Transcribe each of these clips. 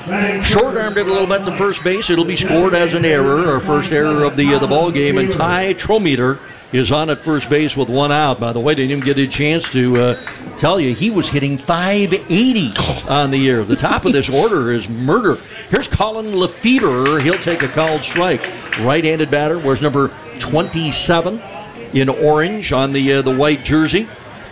Short-armed it a little bit to first base. It'll be scored as an error, our first error of the ball game. And Ty Trometer is on at first base with one out. By the way, didn't even get a chance to tell you, he was hitting .580 on the year. The top of this order is murder. Here's Colin Lefebvre. He'll take a called strike. Right-handed batter wears number 27 in orange on the white jersey.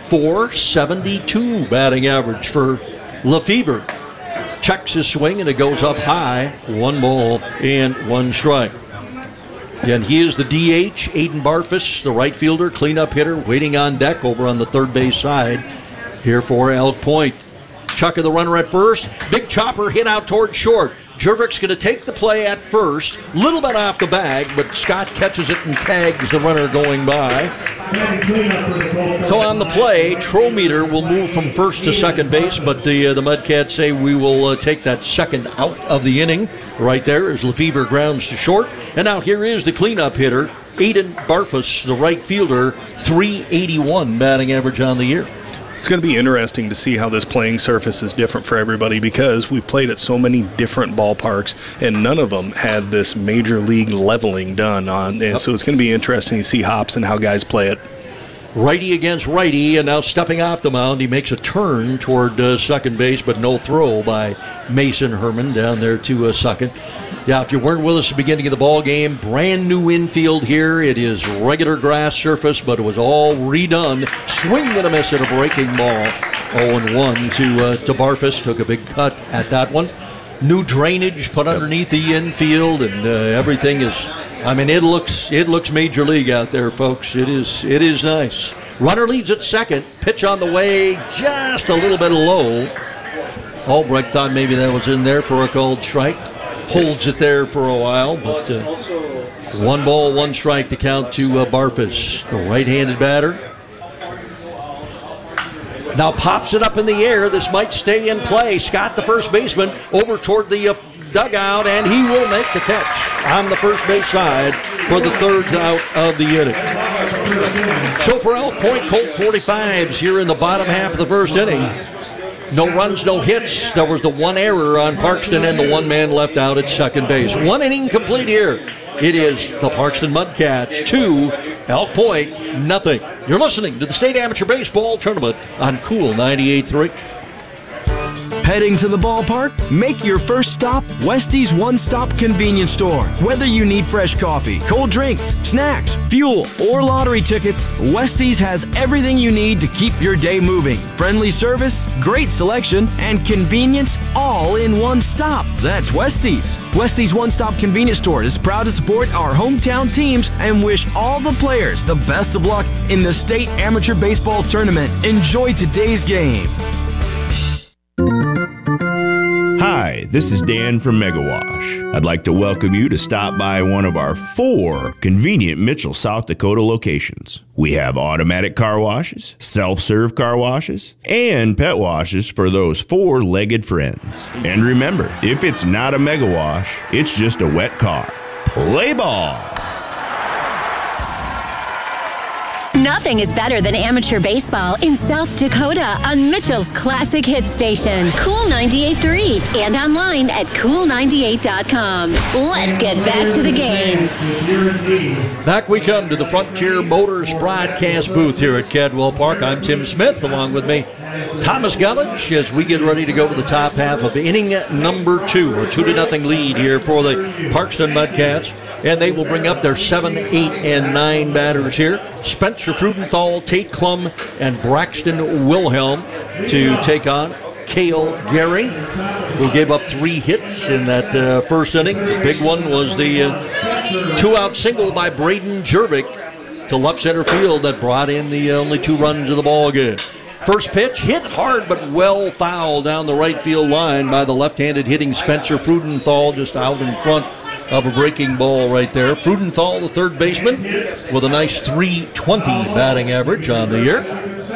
.472 batting average for Lefebvre. Checks his swing, and it goes up high. 1 ball and 1 strike. And he is the DH, Aiden Barfus, the right fielder, cleanup hitter, waiting on deck over on the third base side here for Elk Point. Chuck of the runner at first. Big chopper hit out toward short. Jervik's going to take the play at first. Little bit off the bag, but Scott catches it and tags the runner going by. So on the play, Trometer will move from first to second base, but the Mudcats say we will take that second out of the inning. Right there as Lefebvre grounds to short. And now here is the cleanup hitter, Aiden Barfus, the right fielder, .381 batting average on the year. It's going to be interesting to see how this playing surface is different for everybody, because we've played at so many different ballparks and none of them had this major league leveling done on. And so it's going to be interesting to see hops and how guys play it. Righty against righty, and now stepping off the mound, he makes a turn toward second base, but no throw by Mason Herman down there to second. Yeah, if you weren't with us at the beginning of the ball game, brand new infield here. It is regular grass surface, but it was all redone. Swing and a miss at a breaking ball. 0-1 to Barfus. Took a big cut at that one. New drainage put underneath the infield, and everything is. I mean, it looks major league out there, folks. It is nice. Runner leads at second. Pitch on the way, just a little bit low. Albrecht thought maybe that was in there for a called strike. Holds it there for a while, but 1 ball, 1 strike to count to Barfus, the right-handed batter. Now pops it up in the air. This might stay in play. Scott, the first baseman, over toward the dugout, and he will make the catch on the first base side for the third out of the inning. So for Elk Point, Colt 45s here in the bottom half of the first inning. No runs, no hits. There was the 1 error on Parkston and the 1 man left out at second base. 1 inning complete here. It is the Parkston Mudcats 2, Elk Point 0. You're listening to the State Amateur Baseball Tournament on Cool 98.3. Heading to the ballpark? Make your first stop Westie's One-Stop Convenience Store. Whether you need fresh coffee, cold drinks, snacks, fuel, or lottery tickets, Westie's has everything you need to keep your day moving. Friendly service, great selection, and convenience all in one stop. That's Westie's. Westie's One-Stop Convenience Store is proud to support our hometown teams and wish all the players the best of luck in the State Amateur Baseball Tournament. Enjoy today's game. Hi, this is Dan from Megawash. I'd like to welcome you to stop by one of our 4 convenient Mitchell, South Dakota locations. We have automatic car washes, self-serve car washes, and pet washes for those 4-legged friends. And remember, if it's not a Megawash, it's just a wet car. Play ball! Nothing is better than amateur baseball in South Dakota on Mitchell's Classic Hit Station, Cool 98.3, and online at cool98.com. Let's get back to the game. Back we come to the Frontier Motors broadcast booth here at Cadwell Park. I'm Tim Smith, along with me, Thomas Gulledge, as we get ready to go to the top half of inning number 2, a 2-0 lead here for the Parkston Mudcats. And they will bring up their 7, 8, and 9 batters here. Spencer Frudenthal, Tate Klum, and Braxton Wilhelm to take on Cale Gary, who gave up 3 hits in that first inning. The big one was the 2-out single by Braden Jervik to left center field that brought in the only 2 runs of the ball game. First pitch, hit hard but well fouled down the right field line by the left-handed hitting Spencer Frudenthal, just out in front of a breaking ball right there. Frudenthal, the third baseman, with a nice .320 batting average on the year.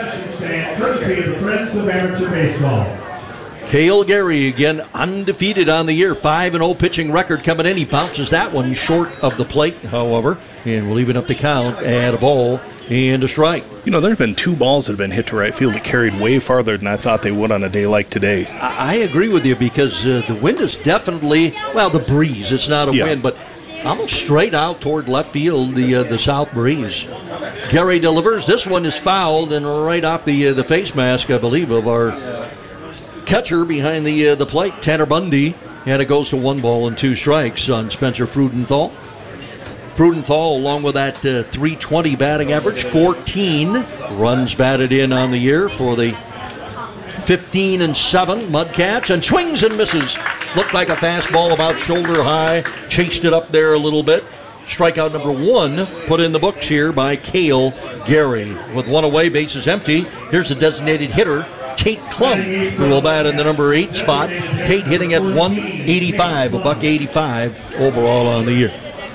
Cale Gary, again, undefeated on the year. 5-0 pitching record coming in. He bounces that one short of the plate, however, and we'll even up the count at a ball and a strike. You know, there have been 2 balls that have been hit to right field that carried way farther than I thought they would on a day like today. I agree with you because the wind is definitely, well, the breeze. It's not a wind, but almost straight out toward left field, the south breeze. Gary delivers. This one is fouled and right off the face mask, I believe, of our catcher behind the plate, Tanner Bundy. And it goes to 1 ball and 2 strikes on Spencer Freudenthal. Freudenthal, along with that .320 batting average, 14 runs batted in on the year for the 15-7 Mudcats, and swings and misses. Looked like a fastball about shoulder high, chased it up there a little bit. Strikeout number 1 put in the books here by Cale Gary. With 1 away, bases empty. Here's the designated hitter, Tate Klum, who will bat in the number 8 spot. Tate hitting at .185, $1.85 overall on the year.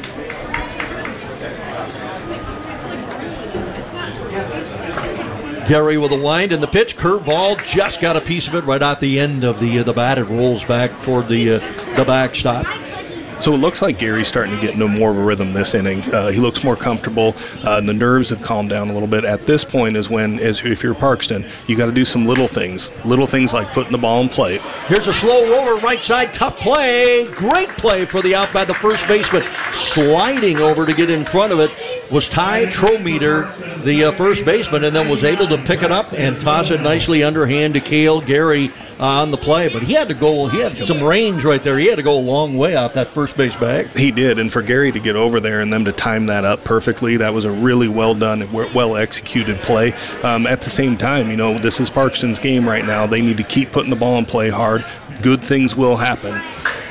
Gary with a wind and the pitch, curveball, just got a piece of it right off the end of the bat. It rolls back toward the backstop. So it looks like Gary's starting to get into more of a rhythm this inning. He looks more comfortable. The nerves have calmed down a little bit. At this point is when, if you're Parkston, you got to do some little things like putting the ball in play. Here's a slow roller right side, tough play. Great play for the out by the first baseman. Sliding over to get in front of it was Ty Trometer, the first baseman, and then was able to pick it up and toss it nicely underhand to Cale Gary on the play. But he had to go, he had some range right there. He had to go a long way off that first base bag. He did, and for Gary to get over there and them to time that up perfectly, that was a really well done, well executed play. At the same time, you know, this is Parkston's game right now. They need to keep putting the ball in play hard. Good things will happen.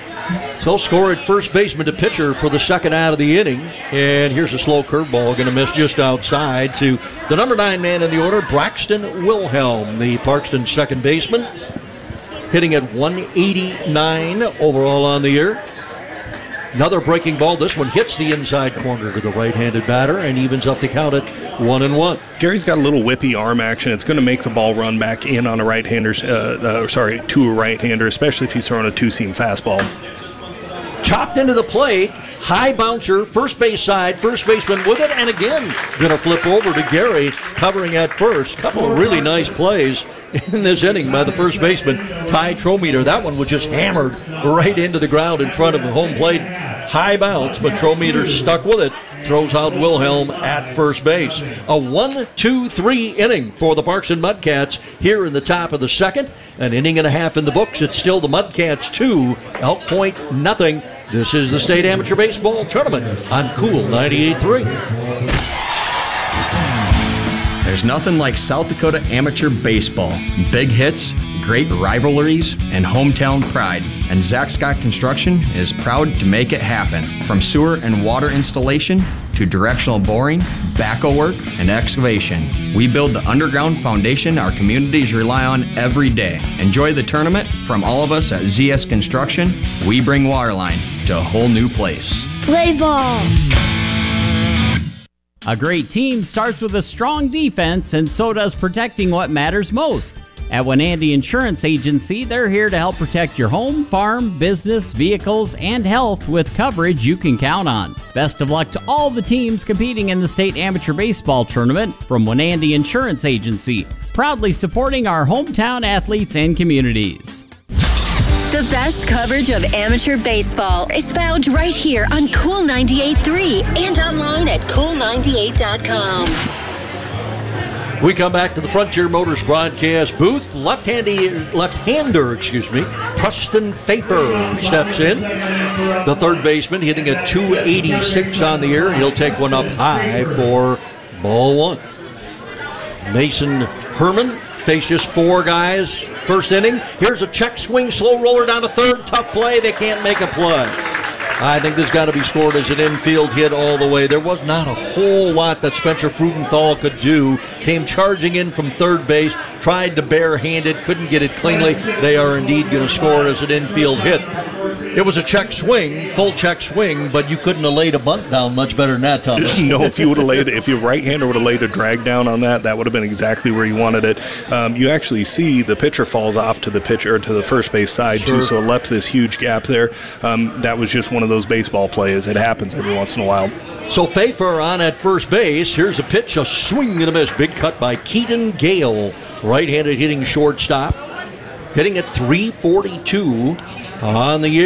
So score at first baseman to pitcher for the second out of the inning. And here's a slow curveball, going to miss just outside to the number 9 man in the order, Braxton Wilhelm, the Parkston second baseman, hitting at .189 overall on the year. Another breaking ball. This one hits the inside corner to the right-handed batter and evens up the count at 1-1. Gary's got a little whippy arm action. It's going to make the ball run back in on a right-hander, to a right-hander, especially if he's throwing a 2-seam fastball. Chopped into the plate, high bouncer, first base side, first baseman with it, and again, going to flip over to Gary, covering at first. Couple of really nice plays in this inning by the first baseman, Ty Trometer. That one was just hammered right into the ground in front of the home plate. High bounce, but Trometer stuck with it, throws out Wilhelm at first base. A 1-2-3 inning for the Parkston Mudcats here in the top of the second. An inning and a half in the books. It's still the Mudcats 2, Elk Point nothing. This is the State Amateur Baseball Tournament on Cool 98.3. There's nothing like South Dakota amateur baseball. Big hits, great rivalries, and hometown pride. And Zach Scott Construction is proud to make it happen. From sewer and water installation to directional boring, backhoe work, and excavation. We build the underground foundation our communities rely on every day. Enjoy the tournament from all of us at ZS Construction. We bring Waterline to a whole new place. Play ball. A great team starts with a strong defense, and so does protecting what matters most. At Wenandy Insurance Agency, they're here to help protect your home, farm, business, vehicles, and health with coverage you can count on. Best of luck to all the teams competing in the State Amateur Baseball Tournament from Wenandy Insurance Agency, proudly supporting our hometown athletes and communities. The best coverage of amateur baseball is found right here on Cool 98.3 and online at cool98.com. We come back to the Frontier Motors broadcast booth. Left-hander, Preston Pfeiffer steps in. The third baseman hitting a 286 on the year. He'll take one up high for ball 1. Mason Herman faced just 4 guys first inning. Here's a check swing, slow roller down to third. Tough play. They can't make a play. I think this got to be scored as an infield hit all the way. There was not a whole lot that Spencer Freudenthal could do. Came charging in from third base, tried to barehand it, couldn't get it cleanly. They are indeed going to score it as an infield hit. It was a check swing, full check swing, but you couldn't have laid a bunt down much better than that, Thomas. No, if your right-hander would have laid a drag down on that would have been exactly where you wanted it. You actually see the pitcher falls off to the pitcher, to the first base side, too, so it left this huge gap there. That was just one of those baseball plays. It happens every once in a while. So Pfeiffer on at first base. Here's a pitch, a swing and a miss. Big cut by Keaton Gale, right-handed hitting shortstop. Hitting at .342 on the year.